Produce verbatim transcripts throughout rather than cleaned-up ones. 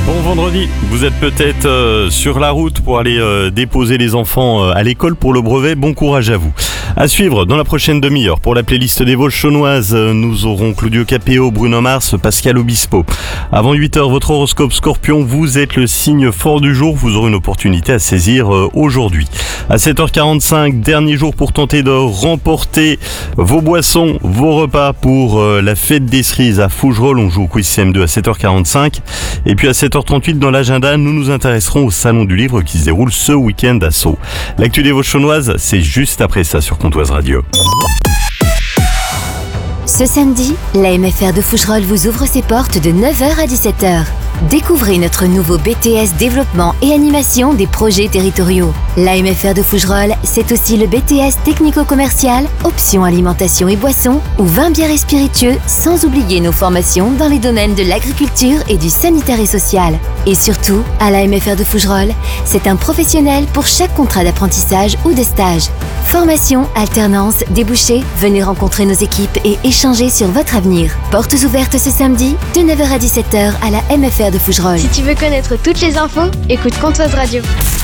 Bon vendredi, vous êtes peut-être euh, sur la route pour aller euh, déposer les enfants euh, à l'école pour le brevet. Bon courage à vous. À suivre dans la prochaine demi-heure pour la playlist des Vosges chaunoises, euh, nous aurons Claudio Capéo, Bruno Mars, Pascal Obispo. Avant huit heures, votre horoscope Scorpion, vous êtes le signe fort du jour, vous aurez une opportunité à saisir euh, aujourd'hui. À sept heures quarante-cinq, dernier jour pour tenter de remporter vos boissons, vos repas pour euh, la fête des cerises à Fougerolles. On joue au quiz C M deux à sept heures quarante-cinq. Et puis à sept heures trente-huit dans l'agenda, nous nous intéresserons au Salon du Livre qui se déroule ce week-end à Sceaux. L'actu des Vosges chaunoises, c'est juste après ça sur Comtoise Radio. Ce samedi, l'A M F R de Fougerolles vous ouvre ses portes de neuf heures à dix-sept heures. Découvrez notre nouveau B T S Développement et Animation des projets territoriaux. L'A M F R de Fougerolles, c'est aussi le B T S Technico-commercial, option alimentation et boissons, ou vin, bière et spiritueux, sans oublier nos formations dans les domaines de l'agriculture et du sanitaire et social. Et surtout, à l'A M F R de Fougerolles, c'est un professionnel pour chaque contrat d'apprentissage ou de stage. Formation, alternance, débouchés, venez rencontrer nos équipes et échanger sur votre avenir. Portes ouvertes ce samedi, de neuf heures à dix-sept heures à la M F R de Fougerolles. Si tu veux connaître toutes les infos, écoute Comtoise Radio.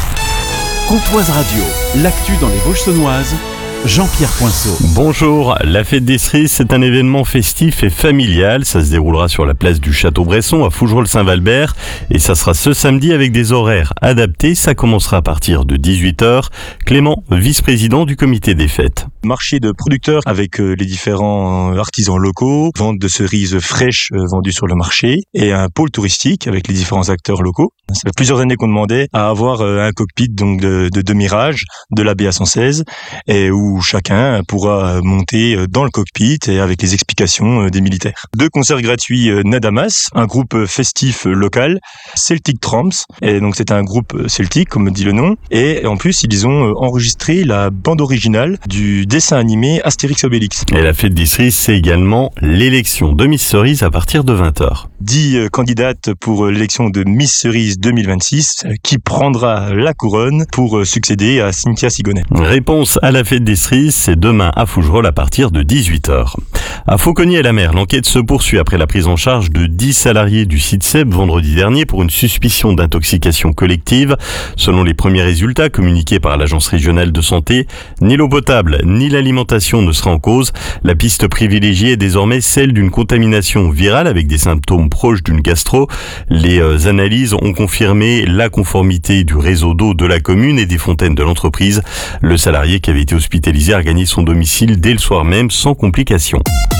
Comtoise Radio, l'actu dans les Vosges saunoises. Jean-Pierre Poinceau. Bonjour, la fête des cerises, c'est un événement festif et familial. Ça se déroulera sur la place du Château-Bresson à Fougerolles-Saint-Valbert et ça sera ce samedi avec des horaires adaptés. Ça commencera à partir de dix-huit heures. Clément, vice-président du comité des fêtes. Marché de producteurs avec euh, les différents artisans locaux, vente de cerises fraîches euh, vendues sur le marché et un pôle touristique avec les différents acteurs locaux. Ça fait plusieurs années qu'on demandait à avoir euh, un cockpit donc de, de demi-rage de la B A cent seize et où chacun pourra monter dans le cockpit et avec les explications euh, des militaires. Deux concerts gratuits euh, Nadamas, un groupe festif local, Celtic Tramps, et donc c'est un groupe celtique comme dit le nom, et en plus ils ont enregistré la bande originale du dessin animé Astérix Obélix. Et la fête des cerises, c'est également l'élection de Miss Cerise à partir de vingt heures. Dix candidates pour l'élection de Miss Cerise deux mille vingt-six, qui prendra la couronne pour succéder à Cynthia Sigonet. Réponse à la fête des cerises, c'est demain à Fougerolles à partir de dix-huit heures. À Fauconnier-la-Mer, l'enquête se poursuit après la prise en charge de dix salariés du site S E B vendredi dernier pour une suspicion d'intoxication collective. Selon les premiers résultats communiqués par l'Agence régionale de santé, ni l'eau potable ni l'alimentation ne sera en cause. La piste privilégiée est désormais celle d'une contamination virale avec des symptômes proches d'une gastro. Les euh, analyses ont confirmé la conformité du réseau d'eau de la commune et des fontaines de l'entreprise. Le salarié qui avait été hospitalisé a regagné son domicile dès le soir même sans complications.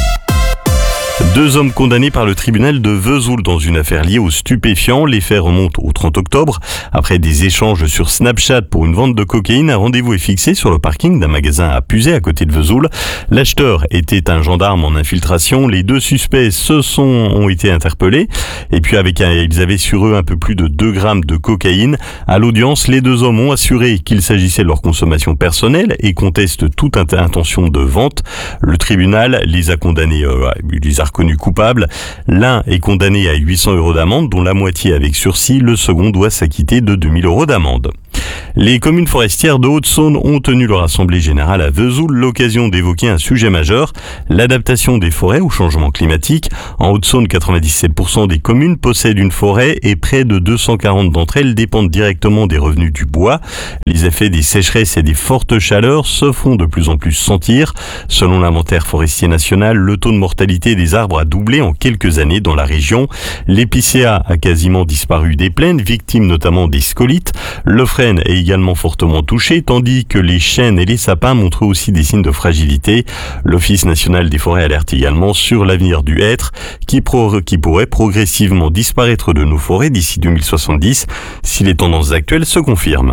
Deux hommes condamnés par le tribunal de Vesoul dans une affaire liée aux stupéfiants. Les faits remontent au trente octobre. Après des échanges sur Snapchat pour une vente de cocaïne, un rendez-vous est fixé sur le parking d'un magasin à Puzet à côté de Vesoul. L'acheteur était un gendarme en infiltration. Les deux suspects se sont, ont été interpellés. Et puis avec un, ils avaient sur eux un peu plus de deux grammes de cocaïne. À l'audience, les deux hommes ont assuré qu'il s'agissait de leur consommation personnelle et contestent toute intention de vente. Le tribunal les a condamnés, euh, les a reconnus coupables. L'un est condamné à huit cents euros d'amende, dont la moitié avec sursis. Le second doit s'acquitter de deux mille euros d'amende. Les communes forestières de Haute-Saône ont tenu leur assemblée générale à Vesoul, l'occasion d'évoquer un sujet majeur, l'adaptation des forêts au changement climatique. En Haute-Saône, quatre-vingt-dix-sept pour cent des communes possèdent une forêt et près de deux cent quarante d'entre elles dépendent directement des revenus du bois. Les effets des sécheresses et des fortes chaleurs se font de plus en plus sentir. Selon l'inventaire forestier national, le taux de mortalité des arbres a doublé en quelques années dans la région. L'épicéa a quasiment disparu des plaines, victime notamment des scolytes. Le frêne est également fortement touché, tandis que les chênes et les sapins montrent aussi des signes de fragilité. L'Office national des forêts alerte également sur l'avenir du hêtre, qui, pro- qui pourrait progressivement disparaître de nos forêts d'ici deux mille soixante-dix, si les tendances actuelles se confirment.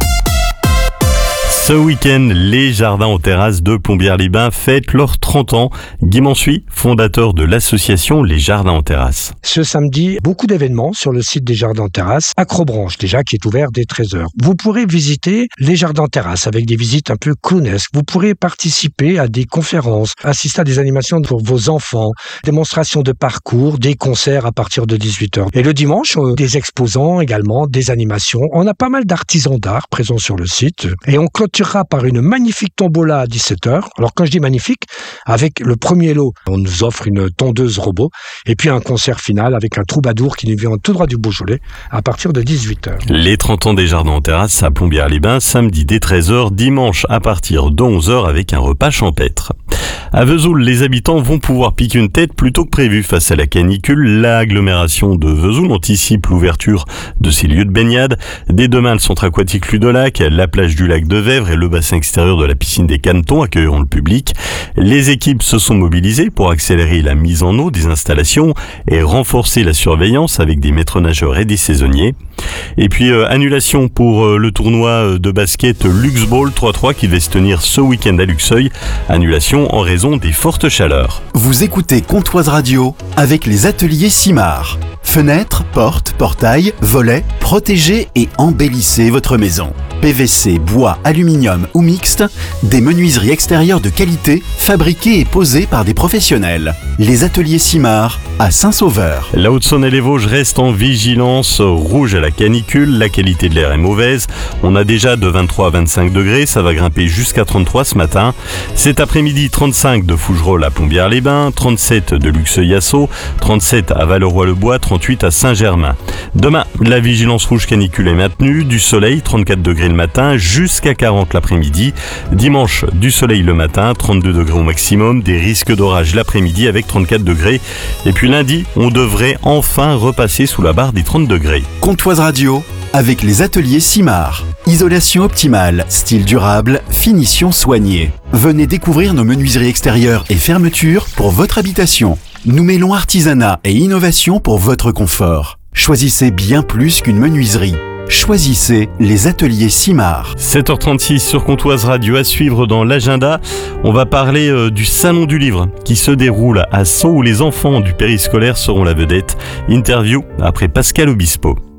Ce week-end, les jardins en terrasse de Plombières-les-Bains fêtent leurs trente ans. Guy Mansuy, fondateur de l'association Les Jardins en terrasse. Ce samedi, beaucoup d'événements sur le site des Jardins en terrasse, Acrobranche déjà, qui est ouvert dès treize heures. Vous pourrez visiter les Jardins en terrasse avec des visites un peu clownesques. Vous pourrez participer à des conférences, assister à des animations pour vos enfants, démonstrations de parcours, des concerts à partir de dix-huit heures. Et le dimanche, des exposants également, des animations. On a pas mal d'artisans d'art présents sur le site et on clôture clôturera par une magnifique tombola à dix-sept heures. Alors quand je dis magnifique, avec le premier lot, on nous offre une tondeuse robot et puis un concert final avec un troubadour qui nous vient tout droit du Beaujolais à partir de dix-huit heures. Les trente ans des Jardins en Terrasse à Plombières-les-Bains, samedi dès treize heures, dimanche à partir de onze heures avec un repas champêtre. À Vesoul, les habitants vont pouvoir piquer une tête plutôt que prévu face à la canicule. L'agglomération de Vesoul anticipe l'ouverture de ces lieux de baignade. Dès demain, le centre aquatique Ludolac, la plage du lac de Vèvre et le bassin extérieur de la piscine des Cantons accueilleront le public. Les équipes se sont mobilisées pour accélérer la mise en eau des installations et renforcer la surveillance avec des maîtres nageurs et des saisonniers. Et puis euh, annulation pour euh, le tournoi de basket Luxball trois trois qui devait se tenir ce week-end à Luxeuil. Annulation en raison des fortes chaleurs. Vous écoutez Comtoise Radio avec les ateliers Simard. Fenêtres, portes, portails, volets, protégez et embellissez votre maison. P V C, bois, aluminium ou mixte, des menuiseries extérieures de qualité, fabriquées et posées par des professionnels. Les ateliers Simard à Saint-Sauveur. La Haute-Saône et les Vosges restent en vigilance rouge à la canicule. La qualité de l'air est mauvaise. On a déjà de vingt-trois à vingt-cinq degrés. Ça va grimper jusqu'à trente-trois ce matin. Cet après-midi, trente-cinq de Fougerolles à Plombières-les-Bains, trente-sept de Luxeuil à Sceaux, trente-sept à Valleroy-le-Bois, trente-huit à Saint-Germain. Demain, la vigilance rouge canicule est maintenue. Du soleil, trente-quatre degrés le matin, jusqu'à quarante l'après-midi. Dimanche, du soleil le matin, trente-deux degrés au maximum. Des risques d'orage l'après-midi avec trente-quatre degrés. Et puis lundi, on devrait enfin repasser sous la barre des trente degrés. Comtoise Radio avec les ateliers Simard. Isolation optimale, style durable, finition soignée. Venez découvrir nos menuiseries extérieures et fermetures pour votre habitation. Nous mêlons artisanat et innovation pour votre confort. Choisissez bien plus qu'une menuiserie. Choisissez les ateliers Simard. sept heures trente-six sur Comtoise Radio à suivre dans l'agenda. On va parler euh, du Salon du Livre qui se déroule à Sceaux où les enfants du périscolaire seront la vedette. Interview après Pascal Obispo.